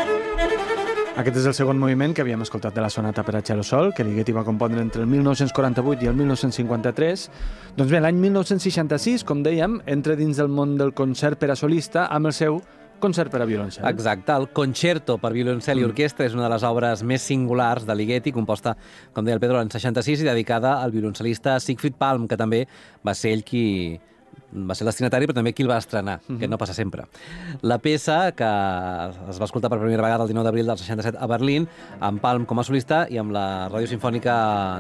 Aquest és el segon moviment que havíem escoltat de la sonata per a cello sol, que Ligeti va compondre entre el 1948 i el 1953. Doncs bé, l'any 1966, com dèiem, entra dins del món del concert per a solista amb el seu concert per a violoncel. Exacte, el Concerto per violoncel i orquestra és una de les obres més singulars de Ligeti, composta, com deia el Pedro, l'any 66 i dedicada al violoncel·lista Siegfried Palm, que també va ser ell qui va ser destinatari, però també qui el va estrenar, que no passa sempre. La peça, que es va escoltar per primera vegada el 19 d'abril del 67 a Berlín, amb Palm com a solista i amb la Ràdio Simfònica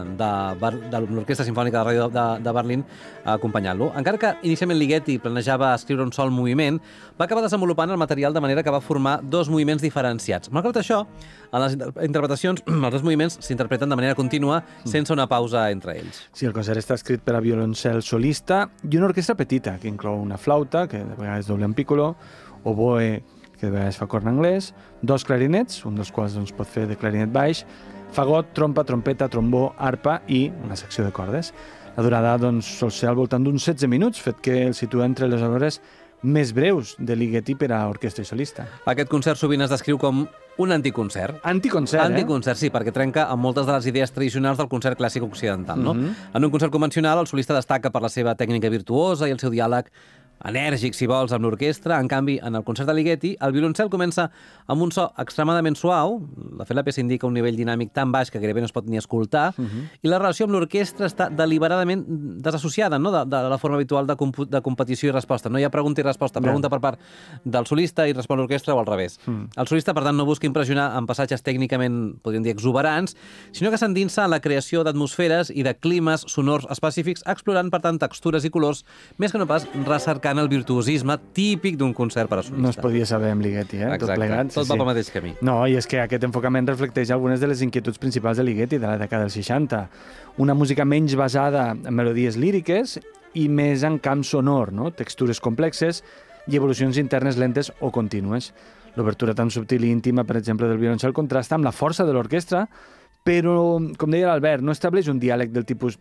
de l'Orquestra Simfònica de Ràdio de Berlín acompanyant-lo. Encara que inicialment Ligeti planejava escriure un sol moviment, va acabar desenvolupant el material de manera que va formar dos moviments diferenciats. Malgrat això, en les interpretacions, els dos moviments s'interpreten de manera contínua, sense una pausa entre ells. Sí, el concert està escrit per a violoncel solista i una orquestra petita, que inclou una flauta, que de vegades doble en piccolo, oboe, que de vegades fa corn anglès, dos clarinets, un dels quals doncs, pot fer de clarinet baix, fagot, trompa, trompeta, trombó, arpa i una secció de cordes. La durada doncs, sol ser al voltant d'uns 16 minuts, fet que el situa entre les obres més breus de Ligeti per a orquestra i solista. Aquest concert sovint es descriu com un anticoncert. Anticoncert, Anticoncert, sí, perquè trenca amb moltes de les idees tradicionals del concert clàssic occidental. No? En un concert convencional, el solista destaca per la seva tècnica virtuosa i el seu diàleg enèrgic, si vols, amb l'orquestra. En canvi, en el concert de Ligeti, el violoncel comença amb un so extremadament suau. De fet, la peça indica un nivell dinàmic tan baix que gairebé no es pot ni escoltar, i la relació amb l'orquestra està deliberadament desassociada, no? de la forma habitual de competició i resposta. No hi ha pregunta i resposta, pregunta per part del solista i respon l'orquestra o al revés. El solista, per tant, no busca impressionar amb passatges tècnicament, podríem dir, exuberants, sinó que s'endinsa en la creació d'atmosferes i de climes sonors específics, explorant, per tant, textures i colors, més que no pas recercant el virtuosisme típic d'un concert per a solista. No es podia saber amb Ligeti, Exacte. tot plegat. Tot va pel mateix camí. No, i és que aquest enfocament reflecteix algunes de les inquietuds principals de Ligeti de la dècada dels 60. Una música menys basada en melodies líriques i més en camp sonor, no? Textures complexes i evolucions internes lentes o contínues. L'obertura tan subtil i íntima, per exemple, del violoncel contrasta amb la força de l'orquestra, però, com deia l'Albert, no estableix un diàleg del tipus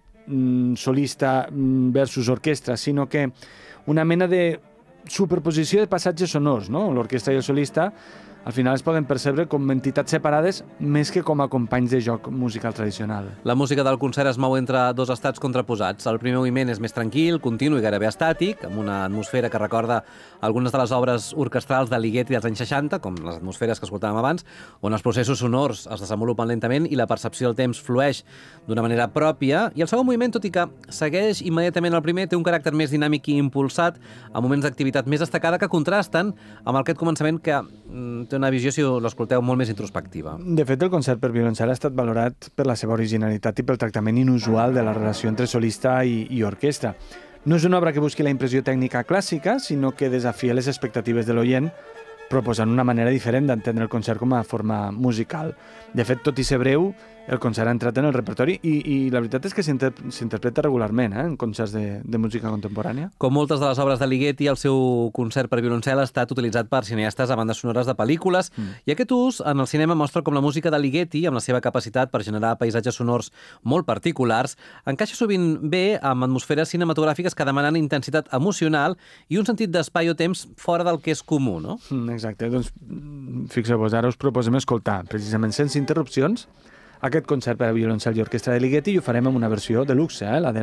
solista versus orquestra, sinó que una mena de superposició de passatges sonors, no? L'orquestra i el solista al final es poden percebre com entitats separades més que com a companys de joc musical tradicional. La música del concert es mou entre dos estats contraposats. El primer moviment és més tranquil, continu i gairebé estàtic, amb una atmosfera que recorda algunes de les obres orquestrals de Ligeti dels anys 60, com les atmosferes que escoltàvem abans, on els processos sonors es desenvolupen lentament i la percepció del temps flueix d'una manera pròpia. I el segon moviment, tot i que segueix immediatament el primer, té un caràcter més dinàmic i impulsat, amb moments d'activitat més destacada que contrasten amb aquest començament que té una visió, si l'escolteu, molt més introspectiva. De fet, el concert per violoncel ha estat valorat per la seva originalitat i pel tractament inusual de la relació entre solista i orquestra. No és una obra que busqui la impressió tècnica clàssica, sinó que desafia les expectatives de l'oient, proposant una manera diferent d'entendre el concert com a forma musical. De fet, tot i ser breu, el concert ha entrat en el repertori i la veritat és que s'interpreta regularment en concerts de música contemporània. Com moltes de les obres de Ligeti, el seu concert per violoncel ha estat utilitzat per cineastes a bandes sonores de pel·lícules, i aquest ús en el cinema mostra com la música de Ligeti, amb la seva capacitat per generar paisatges sonors molt particulars, encaixa sovint bé amb atmosferes cinematogràfiques que demanen intensitat emocional i un sentit d'espai o temps fora del que és comú, no? Exacte, doncs fixeu-vos, ara us proposem escoltar, precisament sense interrupcions, aquest concert per a violoncel i orquestra de Ligeti, i ho farem amb una versió de luxe, la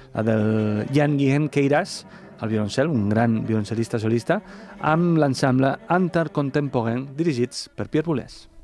del Jan Guillem Queiras, al violoncel, un gran violoncel·lista solista, amb l'ensemble Antar Contemporain, dirigits per Pierre Boulez.